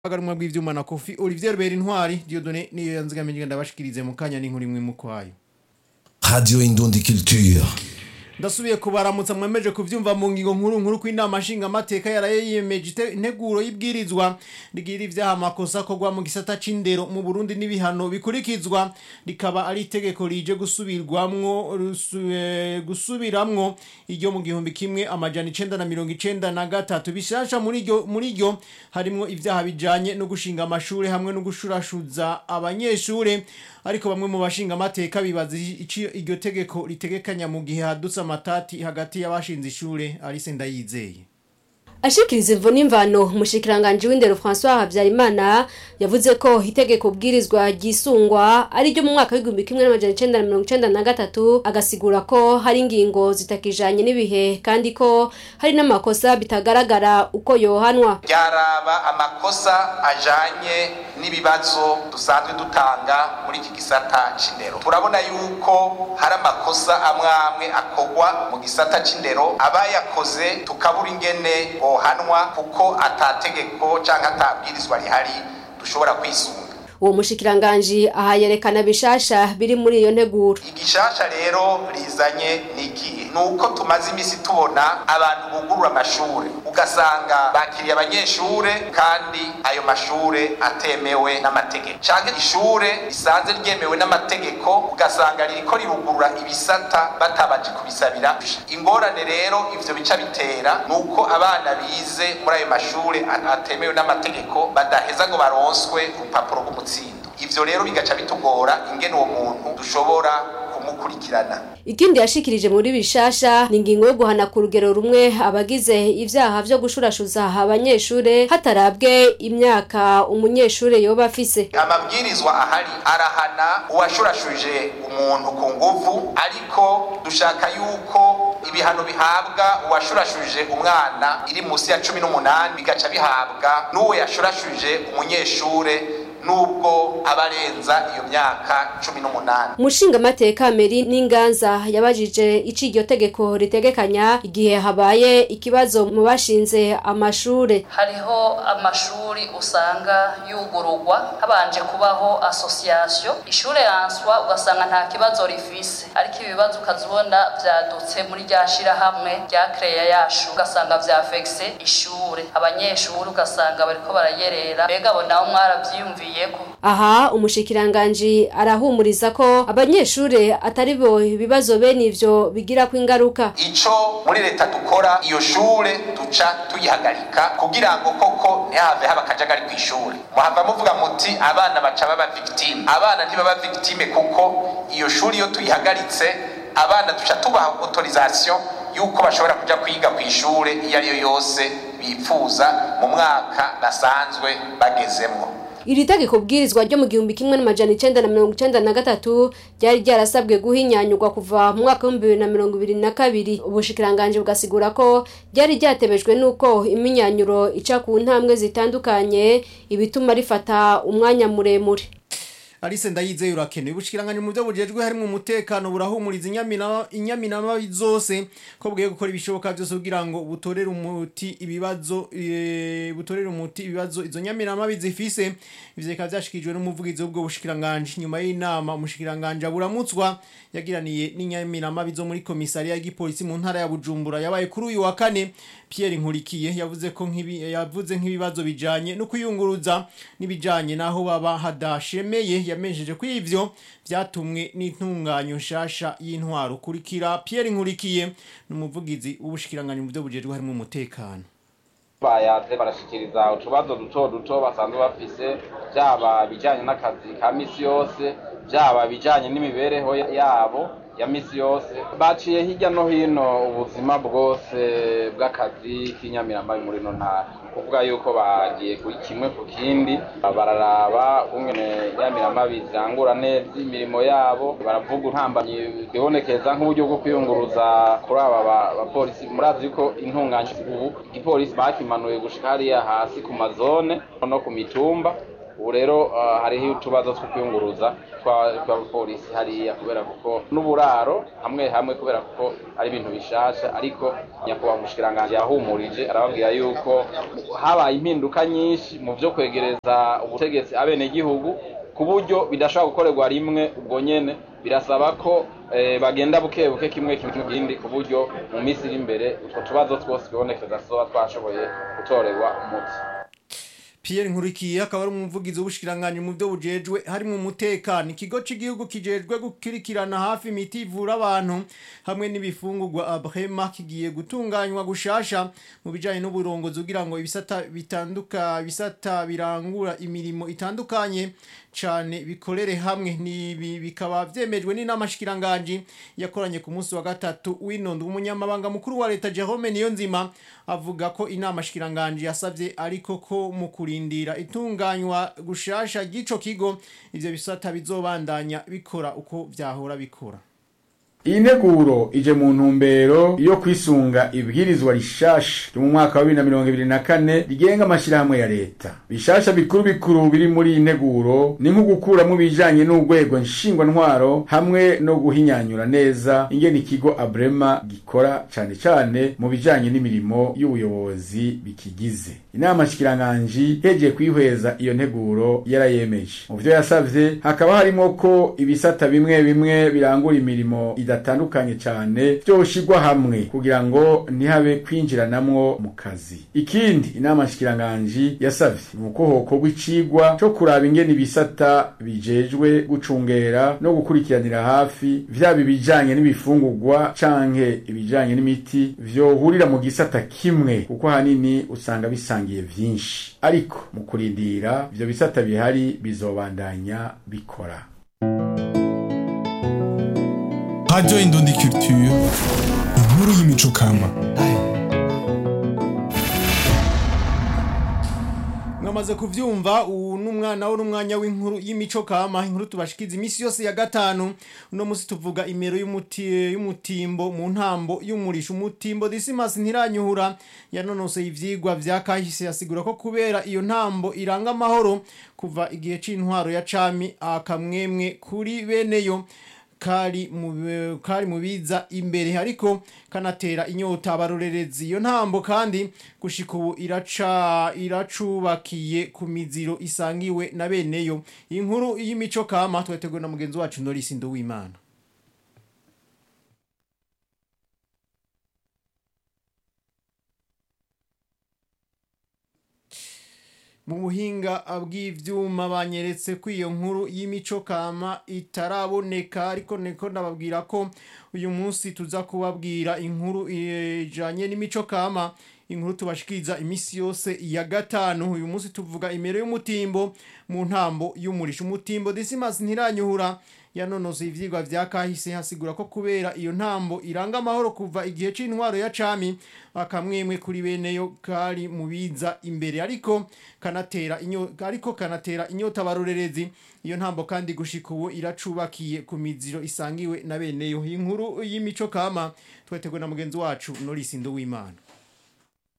Agarumwa bw'ivyuma na Kofi Olivier Berintwari Dieudonné niyo yanzigamije ndabashikirize mu kanya n'inkuru imwe mu kwayo. Radio Indundi Culture. Ndasubiye kubaramutsa mwemeje kuvyumva mu ngingo nkuru kw'inama nshinga mateka yarayemeje integuro y'ibwirizwa rigira ivyaha makosa kogwa mu gisata c'indero mu Burundi n'ibihano bikurikizwa rikaba ari itegeko rije gusubiramwo iryo mu gihumbi kimwe amajana 993 bishasha muri iryo harimwo ivyaha bijanye no gushinga amashure hamwe no gushurashuza abanyeshure ariko bamwe mu bashinga mateka bibaza ici iryo tegeko ritegekanya mu gihe hadutse amatati hagati y'abashinze ishure Alice Ndayizeye. Ashikiriza imvo n'imvano umushikiranganje w'indero François Habyarimana yavuze ko itegeko bwirizwa gisungwa ari ryo mu mwaka w'igihumbi kimwe n'amajana 993 agasigura ko hari ingingo zitakijanye n'ibihe kandi ko hari n'amakosa bitagaragara uko yohanwa. Yaraba amakosa ajanye n'ibibazo dusanzwe dutanga muri iki gisata c'indero. Turabona yuko hari amakosa amwe akogwa mu gisata c'indero abayakoze tukabura ingene hanwa kuko atategeko canke atabwirizwa rihari dushobora kwisunga. Uwo mushikiranganje ahayerekana bishasha biri muri iyo nteguro. Igishasha rero rizanye niki nuko tumaze imisi tubona abantu bugurura amashure ugasanga bakiriye abanyeshure kandi ayo mashure atemewe n'amategeko canke ishure risanze ryemewe n'amategeko ugasanga ririko rirugurura ibisata batabaje kubisabira. Ingorane rero ivyo bica bitera nuko abana bize muri ayo mashure atemewe n'amategeko badaheza ngo baronswe urupapuro rw'umutsindo. Ivyo rero bigaca bitugora ingene uwo muntu dushobora kumukurikirana. Ikindi yashikirije muri bishasha ni ingingo yo guhana ku rugero rumwe abagize ivyaha vyo gushurashuza abanyeshure hatarabwe imyaka umunyeshure yoba afise. Amabwirizwa ahari arahana uwashurashuje umuntu ku nguvu ariko dushaka yuko ibihano bihabwa uwashurashuje umwana iri musi ya 18 bigaca bihabwa n'uwo yashurashuje umunyeshure nubwo abarenza iyo myaka 18. Mushinga mateka Meri Ninganza yabajije ici iryo tegeko ritegekanya igihe habaye ikibazo mu bashinze amashure. Hariho amashuri usanga yugurugwa habanje kubaho association ishure yanswa ugasanga nta kibazo rifise ariko ibibazo ukazubona vyadutse muri ryashira hamwe rya creya yashu ugasanga vyafexe ishure abanyeshure ugasanga bariko barayerera mbega bo nawo mwaravyiyumviye. Aha umushikiranganje arahumuriza ko abanyeshure atari bo ibibazo bene ivyo bigira ku ingaruka. Ico muri leta dukora iyo shure tuca tuyihagarika kugira ngo koko ntihave haba kajagari ku ishure. Muhava muvuga muti abana baca baba victime. Abana ntibaba victime kuko iyo shure iyo tuyihagaritse abana tuca tubaha autorisation yuko bashobora kuja kwiga ku ishure iyo ariyo yose bipfuza mu mwaka basanzwe bagezemwo. Iri tegeko bwirizwa ryo mu gihumbi kimwe n'amajana 993 ryari ryarasabwe guhinyanyurwa kuva mu mwaka wa 2022 ubushikiranganje bugasigura ko ryari ryatebejwe nuko iminyanyuro ica ku ntambwe zitandukanye ibituma rifata umwanya muremure. Alice Ndayizeye urakenewe ubushikiranganje mu byo bujejwe harimo umutekano burahumuriza inyaminama zose ko bwiye gukora ibishoboka byose kugira ngo butorere umuti ibibazo izo nyaminama bizifise ivyo byashikijwe n'umuvugizi w'ubwo bushikiranganje nyuma y'inama umushikiranganje aburamutswa yagiraniye n'inyaminama bizo muri komisariya y'igipolisi mu ntara ya Bujumbura yabaye kuri uyu wa kane. Pierre Nkurikiye yavuze nk'ibibazo bijanye no kuyunguruza nibijanye naho baba hadashemeye yamenjeje ko ivyo vyatumwe n'intunganyo nshasha y'intwaro kurikira Pierre Nkurikiye n'umuvugizi w'ubushikiranganje mu byo bujejwe harimo umutekano. Bayaze barashikiriza utubazo duto basanzwe bafise byaba bijanye n'akazi ka misi yose byaba bijanye n'imibereho yabo ya misi yose baciye hirya no hino ubuzima bwose bw'akazi k'inyamirama muri no ntara kuvuga yuko bagiye kuri kimwe ku kindi bararaba ungene inyamirama bizangura neza imirimo yabo baravuga intambamyi bibonekeza nk'uburyo bwo kwiyunguruza kuri aba bapolisi murazi yuko intunganje ubu igipolisi bakimanuye gushika hariya hasi ku mazone no ku mitumba ubu rero hariho utubazo two kwiyunguruza tw'abapolisi hariya kubera kuko n'uburaro hamwe kubera kuko ari ibintu bishasha, ariko nyakubahwa umushikiranganji yahumurije arababwira yuko habaye impinduka nyinshi mu vyo kwegereza ubutegetsi abenegihugu ku buryo bidashobora gukorerwa rimwe ubwo nyene, birasaba ko bagenda buke kimwe kindi ku buryo mu minsi iri imbere utwo tubazo twose bibonekeza soba twashoboye gutorerwa umuti. Pierre Nkurikiye akaba ari umuvugizi w'ubushikiranganje mu byo bujejwe harimo umutekano. Ikigo cy'igihugu kijejwe gukurikirana hafi imiti ivura abantu hamwe n'ibifungurwa Abrema kigiye gutunganywa gushasha mu bijanye n'uburongozi kugira ngo ibisata birangura imirimo itandukanye cyane bikorere hamwe. Nibi bikaba vyemejwe n'inamashikiranganje yakoranye ku munsi wa gatatu w'inondo. Umunyamabanga mukuru wa leta Jerome Niyonzima avuga ko inamashikiranganje yasavye ariko ko mu kurindira itunganywa gushasha gico kigo ivyo bisata bizobandanya bikora uko vyahora bikora. Iyi nteguro ije mu ntumbero yo kwisunga ibwirizwa rishasha mu mwaka wa 2024 rigenga amashirahamwe ya leta. Bishasha bikuru biri muri iyi nteguro ni nko gukuramo bijanye n'urwego nshingwa ntwaro hamwe no guhinyanyura neza ingene ikigo Abrema gikora cane mu bijanye n'imirimo y'ubuyobozi bikigize. Inama shikiranganje heje kwihweza iyo nteguro yarayemeje. Mu byo yasavye hakaba harimo ko ibisata bimwe birangura imirimo idatandukanye cyane byoshigwa hamwe kugira ngo ntihabe kwinjiranamwo mu kazi. Ikindi inama shikiranganje yasavye nuko hokorwa icigwa cyo kuraba ingene ibisata bijejwe gucungera no gukurikiranira hafi vyaba bijanye n'ibifungurwa canke ibijanye n'imiti vyohurira mu gisata kimwe kuko hanini usanga bisangiye vyinshi, ariko mu kurindira ivyo bisata bihari bizobandanya bikora. Radio Indundi Culture, inkuru y'imico kama. Mwamaze kuvyumva n'umwanya w'inkuru y'imico kama. Inkuru tubashikiza imisi yose ya gatanu. Uno musi tuvuga imero y'umutimbo mu ntambo y'umurisha. Umutimbo Dismas Ntiranyuhura yanonose ivyigwa vya kahise asigura ko kubera iyo ntambo iranga amahoro kuva igihe c'intwaro ya cami akamwemwe kuri beneyo kari mu biza imbere, ariko kanatera inyota abarorerezi. Iyo ntambo kandi gushika ubu iracubakiye ku miziro isangiwe na beneyo. Inkuru y'imico kama twateguwe na mugenzi wacu Norisi Nduwimana. Mu buhinga bw'ivyuma banyeretse ko iyo nkuru y'imico kama itaraboneka, ariko neko ndababwira ko uyu munsi tuza kubabwira inkuru ijanye n'imico kama. Inkuru tubashikiriza imisi yose ya gatanu. Uyu munsi tuvuga imero y'umutimbo mu ntambo y'umurisha. Umutimbo Dismas Ntiranyuhura yanonose ivyigwa vya kahise hasigura ko kubera iyo ntambo iranga amahoro kuva igihe c'intwaro ya cami akamwemwe kuri beneyo kari mu biza imbere, ariko kanatera inyota abarorerezi. Iyo ntambo kandi gushika ubu iracubakiye ku miziro isangiwe na beneyo. Inkuru y'imico kama twateguwe na mugenzi wacu Norisi Nduwimana.